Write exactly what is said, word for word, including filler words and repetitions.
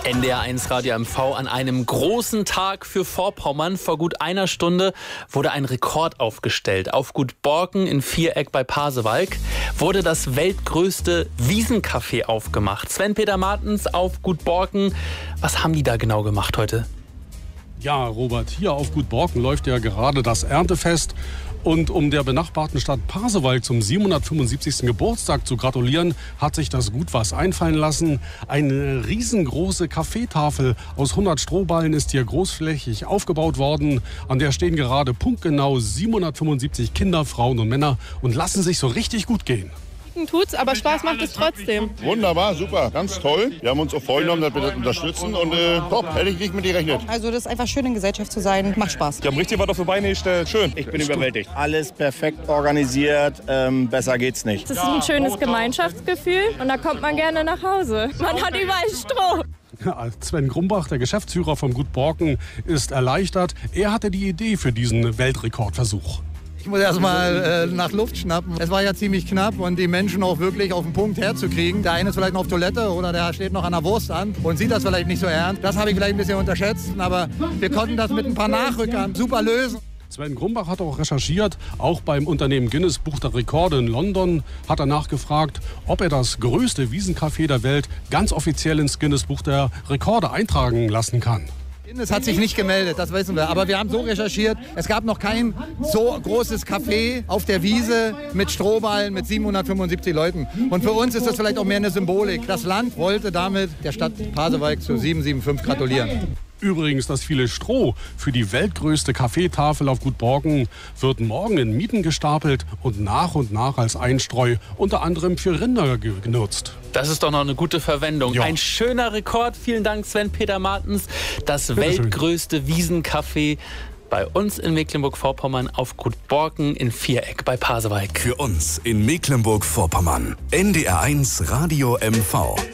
N D R eins Radio M V an einem großen Tag für Vorpommern. Vor gut einer Stunde wurde ein Rekord aufgestellt. Auf Gut Borken in Viereck bei Pasewalk wurde das weltgrößte Wiesencafé aufgemacht. Sven-Peter Martens auf Gut Borken. Was haben die da genau gemacht heute? Ja, Robert, hier auf Gut Borken läuft ja gerade das Erntefest. Und um der benachbarten Stadt Pasewalk zum siebenhundertfünfundsiebzigsten Geburtstag zu gratulieren, hat sich das Gut was einfallen lassen. Eine riesengroße Kaffeetafel aus hundert Strohballen ist hier großflächig aufgebaut worden. An der stehen gerade punktgenau siebenhundertfünfundsiebzig Kinder, Frauen und Männer und lassen sich so richtig gut gehen. Tut's, aber Spaß macht es trotzdem. Wunderbar, super, ganz toll. Wir haben uns auch vorgenommen, dass wir das unterstützen und äh, top, hätte ich nicht mit gerechnet. Also das ist einfach schön, in Gesellschaft zu sein, macht Spaß. Die haben richtig was auf die Beine gestellt, schön. Ich bin überwältigt. Alles perfekt organisiert, ähm, besser geht's nicht. Das ist ein schönes Gemeinschaftsgefühl und da kommt man gerne nach Hause. Man hat überall Stroh. Ja, Sven Grumbach, der Geschäftsführer vom Gut Borken, ist erleichtert. Er hatte die Idee für diesen Weltrekordversuch. Ich muss erst mal äh, nach Luft schnappen. Es war ja ziemlich knapp und die Menschen auch wirklich auf den Punkt herzukriegen. Der eine ist vielleicht noch auf Toilette oder der steht noch an der Wurst an und sieht das vielleicht nicht so ernst. Das habe ich vielleicht ein bisschen unterschätzt, aber wir konnten das mit ein paar Nachrückern super lösen. Sven Grumbach hat auch recherchiert, auch beim Unternehmen Guinness Buch der Rekorde in London hat er nachgefragt, ob er das größte Wiesencafé der Welt ganz offiziell ins Guinness Buch der Rekorde eintragen lassen kann. Es hat sich nicht gemeldet, das wissen wir. Aber wir haben so recherchiert, es gab noch kein so großes Café auf der Wiese mit Strohballen mit siebenhundertfünfundsiebzig Leuten. Und für uns ist das vielleicht auch mehr eine Symbolik. Das Land wollte damit der Stadt Pasewalk zu sieben sieben fünf gratulieren. Übrigens, das viele Stroh für die weltgrößte Kaffeetafel auf Gut Borken wird morgen in Mieten gestapelt und nach und nach als Einstreu unter anderem für Rinder genutzt. Das ist doch noch eine gute Verwendung. Ja. Ein schöner Rekord. Vielen Dank, Sven-Peter Martens. Das Bitte weltgrößte schön. Wiesencafé bei uns in Mecklenburg-Vorpommern auf Gut Borken in Viereck bei Pasewalk. Für uns in Mecklenburg-Vorpommern. N D R eins Radio M V.